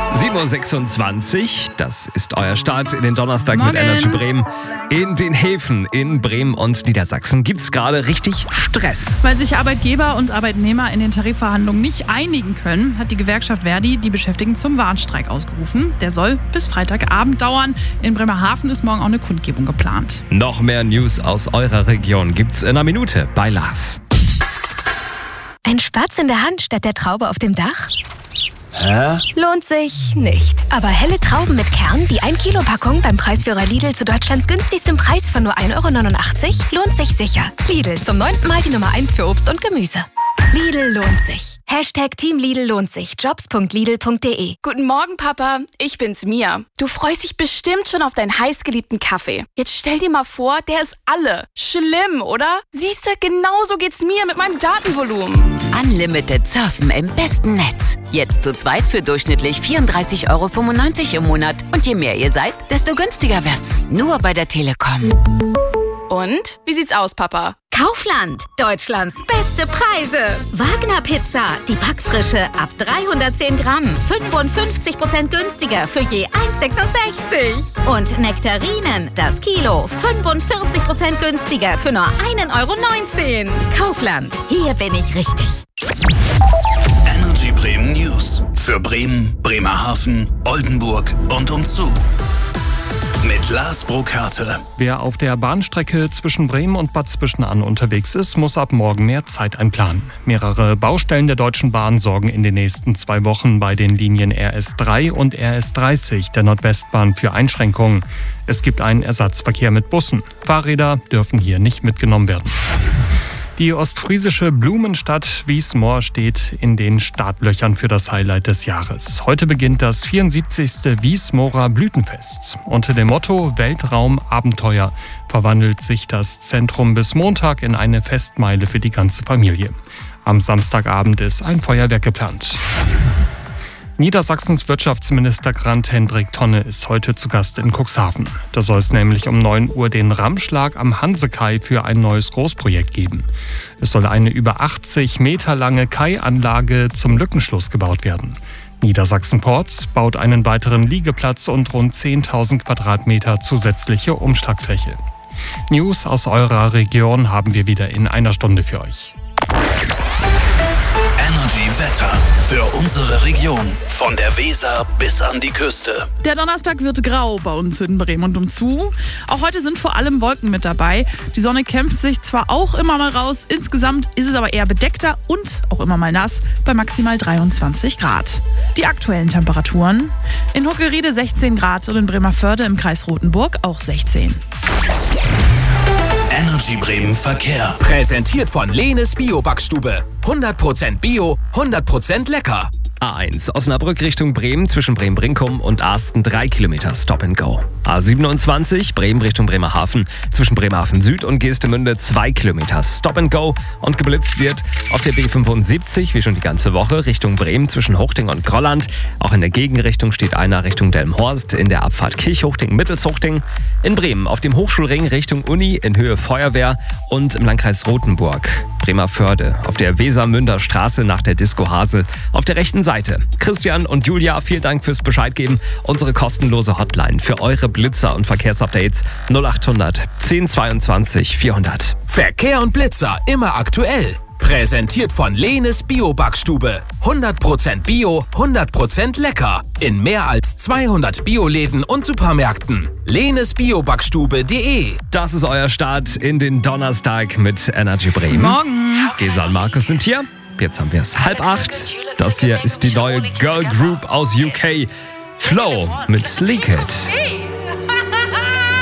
7.26 Uhr, das ist euer Start in den Donnerstag Morgen. mit Energy Bremen. In den Häfen in Bremen und Niedersachsen gibt es gerade richtig Stress. Weil sich Arbeitgeber und Arbeitnehmer in den Tarifverhandlungen nicht einigen können, hat die Gewerkschaft Verdi die Beschäftigten zum Warnstreik ausgerufen. Der soll bis Freitagabend dauern. In Bremerhaven ist morgen auch eine Kundgebung geplant. Noch mehr News aus eurer Region gibt's in einer Minute bei Lars. Ein Spatz in der Hand statt der Traube auf dem Dach? Hä? Lohnt sich nicht. Aber helle Trauben mit Kern, die 1-Kilo-Packung beim Preisführer Lidl zu Deutschlands günstigstem Preis von nur 1,89 € lohnt sich sicher. Lidl, zum 9. Mal die Nummer 1 für Obst und Gemüse. Lidl lohnt sich. #Team Lidl lohnt sich. Jobs.lidl.de. Guten Morgen, Papa. Ich bin's, Mia. Du freust dich bestimmt schon auf deinen heißgeliebten Kaffee. Jetzt stell dir mal vor, der ist alle. Schlimm, oder? Siehst du, genauso geht's mir mit meinem Datenvolumen. Unlimited Surfen im besten Netz. Jetzt zu zweit für durchschnittlich 34,95 € im Monat. Und je mehr ihr seid, desto günstiger wird's. Nur bei der Telekom. Und? Wie sieht's aus, Papa? Kaufland, Deutschlands beste Preise. Wagner Pizza, die Packfrische ab 310 Gramm, 55% günstiger für je 1,66 €. Und Nektarinen, das Kilo, 45% günstiger für nur 1,19 €. Kaufland, hier bin ich richtig. Energy Bremen News. Für Bremen, Bremerhaven, Oldenburg und umzu. Mit Lars Burkhardt. Wer auf der Bahnstrecke zwischen Bremen und Bad Zwischenahn unterwegs ist, muss ab morgen mehr Zeit einplanen. Mehrere Baustellen der Deutschen Bahn sorgen in den nächsten 2 Wochen bei den Linien RS3 und RS30 der Nordwestbahn für Einschränkungen. Es gibt einen Ersatzverkehr mit Bussen. Fahrräder dürfen hier nicht mitgenommen werden. Die ostfriesische Blumenstadt Wismar steht in den Startlöchern für das Highlight des Jahres. Heute beginnt das 74. Wismarer Blütenfest. Unter dem Motto Weltraumabenteuer verwandelt sich das Zentrum bis Montag in eine Festmeile für die ganze Familie. Am Samstagabend ist ein Feuerwerk geplant. Niedersachsens Wirtschaftsminister Grant-Hendrik Tonne ist heute zu Gast in Cuxhaven. Da soll es nämlich um 9 Uhr den Rammschlag am Hansekai für ein neues Großprojekt geben. Es soll eine über 80 Meter lange Kaianlage zum Lückenschluss gebaut werden. Niedersachsen Ports baut einen weiteren Liegeplatz und rund 10.000 Quadratmeter zusätzliche Umschlagfläche. News aus eurer Region haben wir wieder in einer Stunde für euch. Energy Wetter für unsere Region. Von der Weser bis an die Küste. Der Donnerstag wird grau bei uns in Bremen und umzu. Auch heute sind vor allem Wolken mit dabei. Die Sonne kämpft sich zwar auch immer mal raus, insgesamt ist es aber eher bedeckter und auch immer mal nass bei maximal 23 Grad. Die aktuellen Temperaturen: in Huckelriede 16 Grad und in Bremerförde im Kreis Rothenburg auch 16. Energy Bremen Verkehr. Präsentiert von Lehnes Bio-Backstube. 100% Bio, 100% lecker. A1 Osnabrück Richtung Bremen zwischen Bremen-Brinkum und Arsten 3 Kilometer Stop and Go. A27 Bremen Richtung Bremerhaven zwischen Bremerhaven Süd und Geestemünde 2 Kilometer Stop and Go und geblitzt wird auf der B75 wie schon die ganze Woche Richtung Bremen zwischen Hochting und Grolland. Auch in der Gegenrichtung steht einer Richtung Delmenhorst in der Abfahrt Kirchhochting-Mittelshochting. In Bremen auf dem Hochschulring Richtung Uni in Höhe Feuerwehr und im Landkreis Rothenburg. Bremerförde auf der Wesermünder Straße nach der Disco Hase auf der rechten Seite. Christian und Julia, vielen Dank fürs Bescheid geben. Unsere kostenlose Hotline für eure Blitzer und Verkehrsupdates 0800 1022 400. Verkehr und Blitzer immer aktuell. Präsentiert von Lehnes Bio-Backstube. 100% Bio, 100% lecker. In mehr als 200 Bioläden und Supermärkten. Lehnesbiobackstube.de. Das ist euer Start in den Donnerstag mit Energy Bremen. Morgen. Gesa und Markus sind hier. Jetzt haben wir es 7:30. Das hier ist die neue Girl Group aus UK. Flow mit Leak It.